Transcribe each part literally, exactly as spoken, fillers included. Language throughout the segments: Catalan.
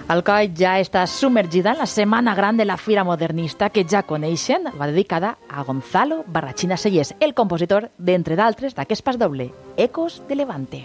Alcoi ja està submergida en la Setmana Gran de la Fira Modernista que ja coneixen, va dedicada a Gonzalo Barrachina Sellés, el compositor, d'entre d'altres, d'aquest pas doble, Ecos de Levante.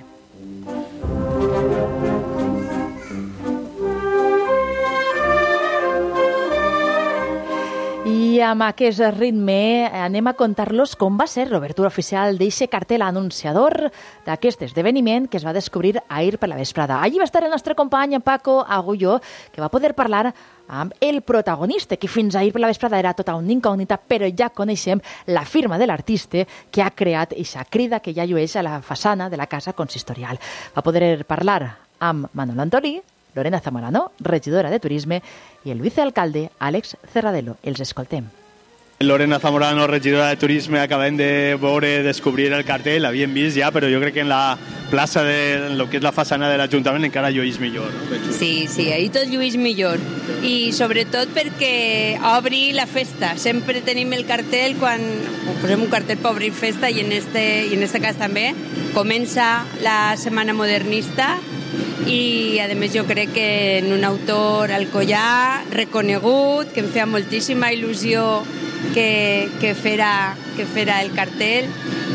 I amb aquest ritme anem a contar-los com va ser l'obertura oficial d'eixe cartel anunciador d'aquest esdeveniment que es va descobrir ahir per la vesprada. Allí va estar el nostre company Paco Agulló, que va poder parlar amb el protagonista, que fins ahir per la vesprada era tota una incògnita, però ja coneixem la firma de l'artista que ha creat eixa crida que ja llueix a la façana de la casa consistorial. Va poder parlar amb Manolo Antolí, Lorena Zamorano, regidora de Turisme, i el vicealcalde Àlex Cerradelo. Els escoltem. Lorena Zamorano, regidora de Turisme, acabem de veure, descobrir el cartell, l'havíem vist ja, però jo crec que en la plaça de lo que és la façana de l'Ajuntament encara lluís millor, no? Sí, sí, ahí tot lluís millor. I sobretot perquè obri la festa. Sempre tenim el cartell quan posem un cartell per obrir festa i en este, i en este cas també comença la Setmana Modernista i a més jo crec que en un autor alcoià reconegut, que em feia moltíssima il·lusió que, que, fera, que fera el cartell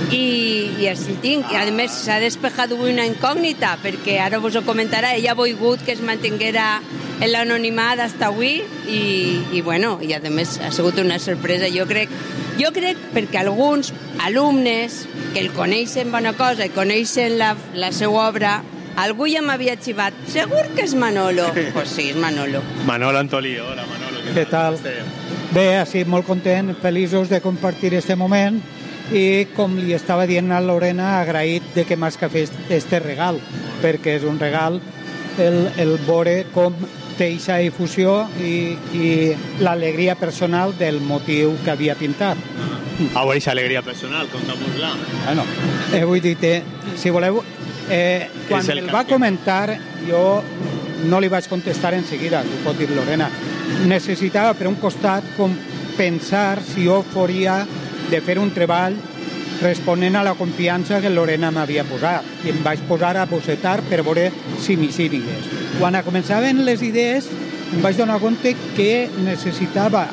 i, i així el tinc. I a més s'ha despejat una incògnita perquè ara vos ho comentarà, ella ha volgut que es mantinguera en l'anonimat fins avui i, i bueno, i a més ha sigut una sorpresa. Jo crec, jo crec perquè alguns alumnes que el coneixen bona cosa i coneixen la, la seva obra, algú ja m'havia xivat. Segur que és Manolo? Pues sí, és Manolo. Manolo Antolí, hola Manolo. Què tal? Bé, així molt content, feliços de compartir este moment i com li estava dient a Lorena, agraït de que m'has fet este regal, perquè és un regal el, el veure com té aquesta difusió i, i l'alegria personal del motiu que havia pintat. Ah, aquesta alegria personal, conta'm-la. Bueno, eh, vull dir, te, si voleu, eh, quan el, el va comentar, jo no li vaig contestar en seguida, ho pot dir Lorena. Necessitava, per un costat, com pensar si jo faria de fer un treball responent a la confiança que Lorena m'havia posat. I em vaig posar a bocetar per veure si m'hi sigués. Quan començaven les idees, em vaig donar compte que necessitava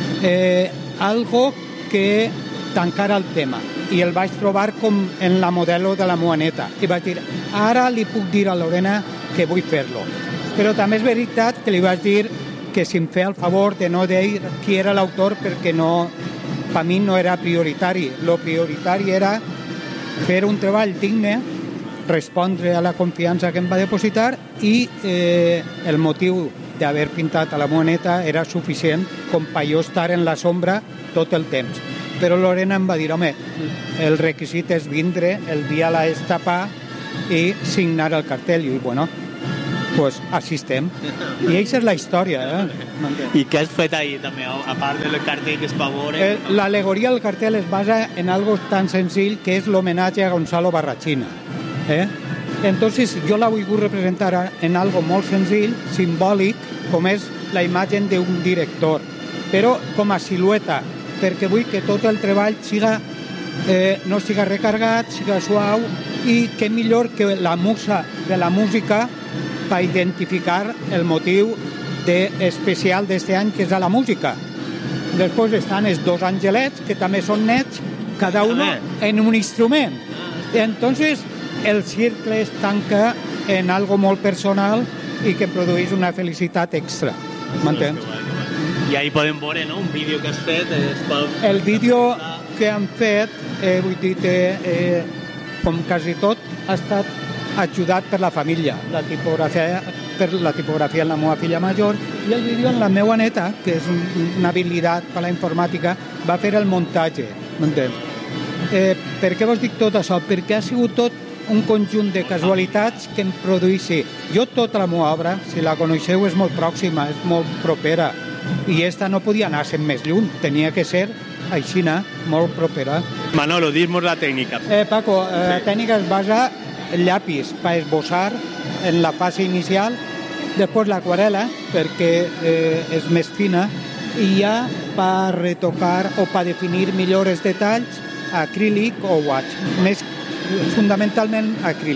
eh, algo que tancara el tema. I el vaig trobar com en la modelo de la Moaneta. I vaig dir, ara li puc dir a Lorena que vull fer-lo. Però també és veritat que li vaig dir que si em feia el favor de no dir qui era l'autor perquè no, per mi no era prioritari. Lo prioritari era fer un treball digne, respondre a la confiança que em va depositar i eh, el motiu d'haver pintat a la Moaneta era suficient com per jo estar en la sombra tot el temps. Però Lorena em va dir, home, el requisit és vindre el dia a l'estapar i signar el cartell. I bueno, pues així estem. I aquesta és la història. Eh? I què has fet ahir també, a part del cartell que es va veure? Eh, l'alegoria del cartell es basa en algo tan senzill que és l'homenatge a Gonzalo Barrachina. Eh? Entonces jo la vull representar en algo molt senzill, simbòlic, com és la imatge d'un director, però com a silueta, perquè vull que tot el treball siga, eh, no siga recargat, siga suau, i que millor que la musa de la música per identificar el motiu de, especial d'aquest any, que és a la música. Després estan els dos angelets, que també són nets, cada un en un instrument. Entonces, el cercle es tanca en algo molt personal i que produeix una felicitat extra. M'entens? I ahí podem veure, no?, un vídeo que has fet. Pot... El vídeo que han fet, eh, vull dir, eh, com quasi tot, ha estat ajudat per la família. La tipografia, per la tipografia en la meva filla major i el vídeo en la meva neta, que és un, una habilitat per la informàtica, va fer el muntatge. M'entens? Eh, per què vos dic tot això? Perquè ha sigut tot un conjunt de casualitats que em produïssi. Jo tota la meva obra, si la coneixeu, és molt pròxima, és molt propera. I esta no podia anar-se'n més lluny, tenia que ser aixina, molt propera. Manolo, dis-nos la tècnica. Eh, Paco, eh, la tècnica es basa en llapis per esbossar en la fase inicial, després l'aquarela, perquè eh, és més fina, i ja per retocar o per definir millor els detalls, acrílic o guaix. Més fundamentalment acrílic. Vale.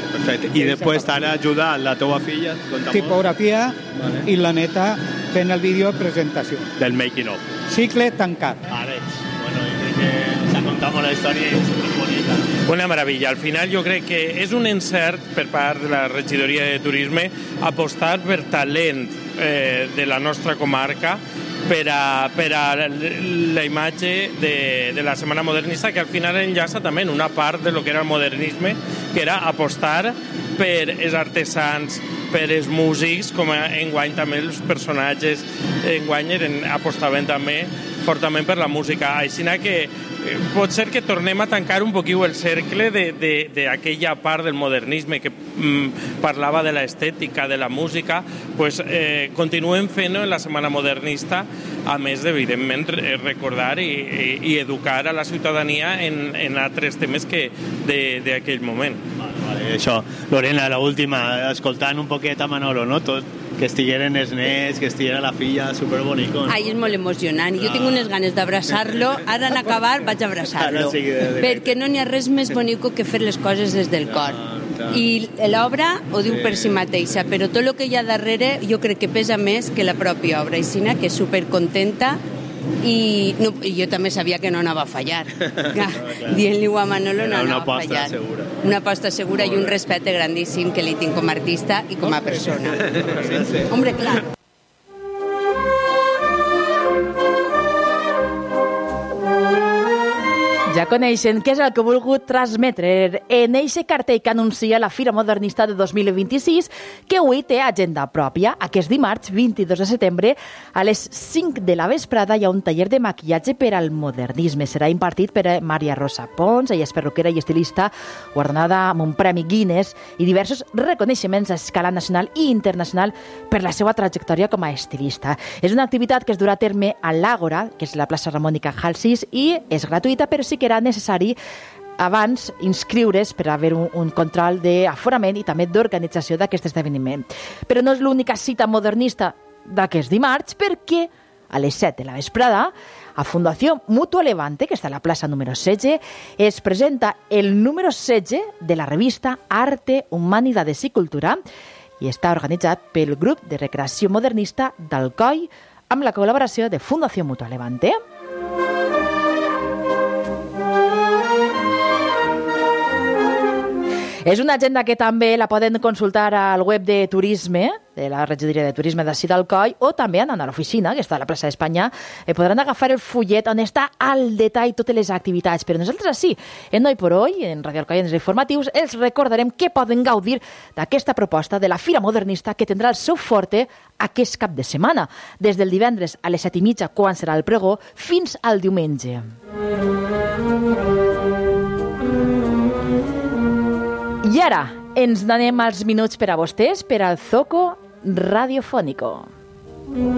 Perfecte. I després t'ara ajudar la teva filla? Tipografia vale. I la neta fent el vídeo presentació. Del making of. Cicle tancat. Ara ets. Bueno, jo crec que s'ha contat molt la història i és superbonica. Una meravella. Al final jo crec que és un encert per part de la regidoria de turisme apostar per talent eh, de la nostra comarca per a, per a la imatge de, de la Setmana Modernista, que al final enllaça també en una part de lo que era el modernisme, que era apostar per els artesans, per els músics, com enguany també els personatges enguany eren, apostaven també fortament per la música. Així que pot ser que tornem a tancar un poquiu el cercle d'aquella part del modernisme que mm, parlava de l'estètica, de la música, pues, eh, continuem fent-ho en la Setmana Modernista, a més d'evidentment recordar i, i, i educar a la ciutadania en, en altres temes que d'aquell moment. Vale, vale. Això, Lorena, l'última, escoltant un poquet a Manolo, no? Tot, que estigueren els nets, que estiguera la filla, superbonico. No? Ai, és molt emocionant. Jo tinc unes ganes d'abraçar-lo. Ara en acabar vaig abraçar-lo. Sí, perquè no n'hi ha res més bonico que fer les coses des del cor. I l'obra ho diu per si mateixa, però tot el que hi ha darrere jo crec que pesa més que la pròpia obra. I Sina, que és supercontenta, i no, jo també sabia que no anava a fallar. Dient-li-ho a Manolo no anava a fallar. Segura. Una aposta segura i un respecte grandíssim que li tinc com a artista i com a persona. Hombre, clar. Ja coneixen què és el que he volgut transmetre en eixe cartell que anuncia la Fira Modernista de dos mil vint-i-sis, que avui té agenda pròpia. Aquest dimarts, vint-i-dos de setembre, a les cinc de la vesprada hi ha un taller de maquillatge per al modernisme. Serà impartit per Maria Rosa Pons, ella és perruquera i estilista, guardonada amb un premi Guinness i diversos reconeixements a escala nacional i internacional per la seva trajectòria com a estilista. És una activitat que es durà a terme a l'Àgora, que és la plaça Ramònica Hall sis, i és gratuïta, però sí que era necessari abans inscriure's per haver un, un control d'aforament i també d'organització d'aquest esdeveniment. Però no és l'única cita modernista d'aquest dimarts, perquè a les set de la vesprada a Fundació Mutua Levante, que està a la plaça número setze, es presenta el número setze de la revista Arte, Humanidades i Cultura i està organitzat pel grup de recreació modernista d'Alcoi amb la col·laboració de Fundació Mutua Levante. És una agenda que també la poden consultar al web de Turisme, de la regidoria de Turisme d'ací d'Alcoi, o també anant a l'oficina, que està a la plaça d'Espanya, eh, podran agafar el fullet on està al detall totes les activitats. Però nosaltres així, en Noi por Hoy, en Radio Alcoi, en els informatius, els recordarem que poden gaudir d'aquesta proposta de la Fira Modernista que tindrà el seu forte aquest cap de setmana, des del divendres a les set i mitja, quan serà el pregó, fins al diumenge. I ara ens donem els minuts per a vostès per al Zoco Radiofónico.